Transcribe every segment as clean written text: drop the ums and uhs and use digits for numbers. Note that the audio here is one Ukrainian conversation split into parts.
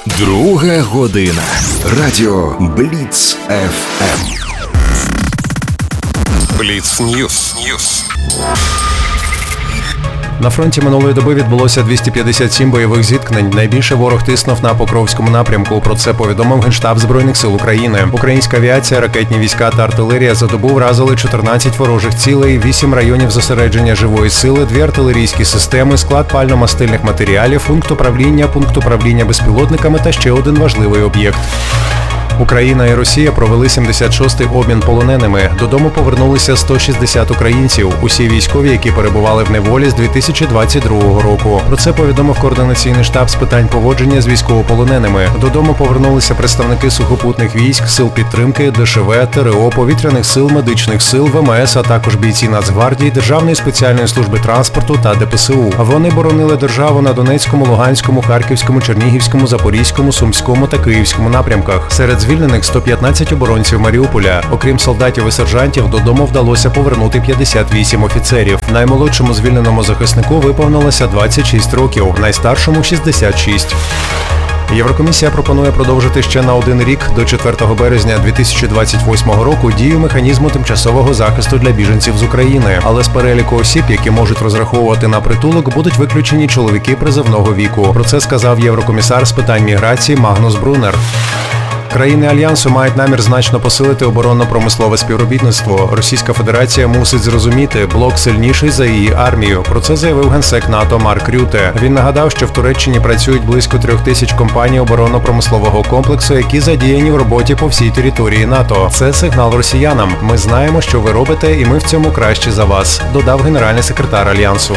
Друга година. Радіо Бліц ФМ. Бліц Ньюс. На фронті минулої доби відбулося 257 бойових зіткнень. Найбільше ворог тиснув на Покровському напрямку. Про це повідомив Генштаб Збройних сил України. Українська авіація, ракетні війська та артилерія за добу вразили 14 ворожих цілей, 8 районів зосередження живої сили, 2 артилерійські системи, склад пально-мастильних матеріалів, пункт управління безпілотниками та ще один важливий об'єкт. Україна і Росія провели 76-й обмін полоненими. Додому повернулися 160 українців. Усі військові, які перебували в неволі з 2022 року. Про це повідомив Координаційний штаб з питань поводження з військовополоненими. Додому повернулися представники сухопутних військ, сил підтримки, ДШВ, ТРО, повітряних сил, медичних сил, ВМС, а також бійці Нацгвардії, Державної спеціальної служби транспорту та ДПСУ. Вони боронили державу на Донецькому, Луганському, Харківському, Чернігівському, Запорізькому, Сумському та Київському напрямках. Серед звільнених 115 оборонців Маріуполя. Окрім солдатів і сержантів, додому вдалося повернути 58 офіцерів. Наймолодшому звільненому захиснику виповнилося 26 років, найстаршому – 66. Єврокомісія пропонує продовжити ще на 1 рік, до 4 березня 2028 року, дію механізму тимчасового захисту для біженців з України. Але з переліку осіб, які можуть розраховувати на притулок, будуть виключені чоловіки призовного віку. Про це сказав єврокомісар з питань міграції Магнус Брунер. Країни Альянсу мають намір значно посилити оборонно-промислове співробітництво. Російська Федерація мусить зрозуміти, блок сильніший за її армію. Про це заявив генсек НАТО Марк Рюте. Він нагадав, що в Туреччині працюють близько 3000 компаній оборонно-промислового комплексу, які задіяні в роботі по всій території НАТО. Це сигнал росіянам. Ми знаємо, що ви робите, і ми в цьому кращі за вас, додав генеральний секретар Альянсу.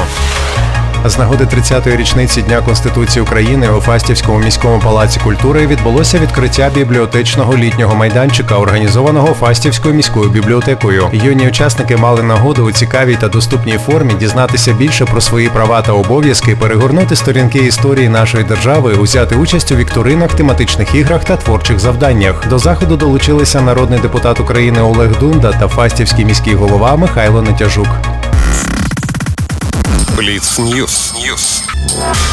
З нагоди 30-ї річниці Дня Конституції України у Фастівському міському палаці культури відбулося відкриття бібліотечного літнього майданчика, організованого Фастівською міською бібліотекою. Юні учасники мали нагоду у цікавій та доступній формі дізнатися більше про свої права та обов'язки, перегорнути сторінки історії нашої держави, взяти участь у вікторинах, тематичних іграх та творчих завданнях. До заходу долучилися народний депутат України Олег Дунда та Фастівський міський голова Михайло Нетяжук. Бліц Ньюс.